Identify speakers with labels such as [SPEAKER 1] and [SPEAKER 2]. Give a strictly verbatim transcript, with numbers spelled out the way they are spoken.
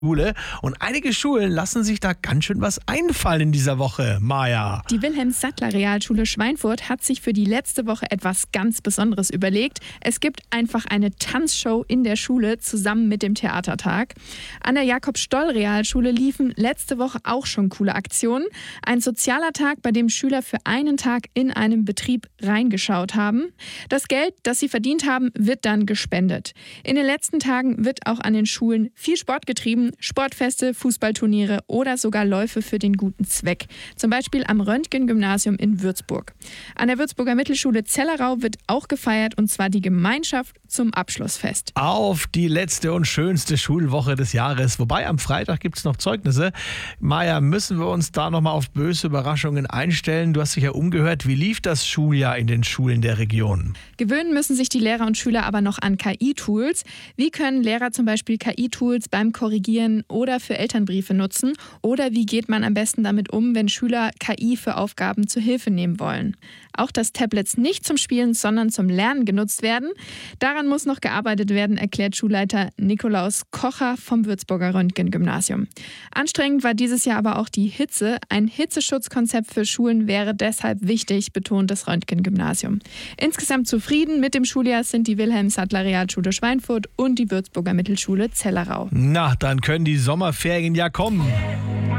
[SPEAKER 1] Schule. Und einige Schulen lassen sich da ganz schön was einfallen in dieser Woche, Maja.
[SPEAKER 2] Die Wilhelm-Sattler-Realschule Schweinfurt hat sich für die letzte Woche etwas ganz Besonderes überlegt. Es gibt einfach eine Tanzshow in der Schule zusammen mit dem Theatertag. An der Jakob-Stoll-Realschule liefen letzte Woche auch schon coole Aktionen. Ein sozialer Tag, bei dem Schüler für einen Tag in einem Betrieb reingeschaut haben. Das Geld, das sie verdient haben, wird dann gespendet. In den letzten Tagen wird auch an den Schulen viel Sport getrieben. Sportfeste, Fußballturniere oder sogar Läufe für den guten Zweck. Zum Beispiel am Röntgen-Gymnasium in Würzburg. An der Würzburger Mittelschule Zellerau wird auch gefeiert, und zwar die Gemeinschaft zum Abschlussfest.
[SPEAKER 1] Auf die letzte und schönste Schulwoche des Jahres. Wobei am Freitag gibt es noch Zeugnisse. Maja, müssen wir uns da nochmal auf böse Überraschungen einstellen? Du hast dich ja umgehört. Wie lief das Schuljahr in den Schulen der Region?
[SPEAKER 2] Gewöhnen müssen sich die Lehrer und Schüler aber noch an K I-Tools. Wie können Lehrer zum Beispiel K I-Tools beim Korrigieren oder für Elternbriefe nutzen? Oder wie geht man am besten damit um, wenn Schüler K I für Aufgaben zur Hilfe nehmen wollen? Auch dass Tablets nicht zum Spielen, sondern zum Lernen genutzt werden. Daran muss noch gearbeitet werden, erklärt Schulleiter Nikolaus Kocher vom Würzburger Röntgen-Gymnasium. Anstrengend war dieses Jahr aber auch die Hitze. Ein Hitzeschutzkonzept für Schulen wäre deshalb wichtig, betont das Röntgen-Gymnasium. Insgesamt zufrieden mit dem Schuljahr sind die Wilhelm-Sattler-Realschule Schweinfurt und die Würzburger Mittelschule Zellerau.
[SPEAKER 1] Na, dann können die Sommerferien ja kommen.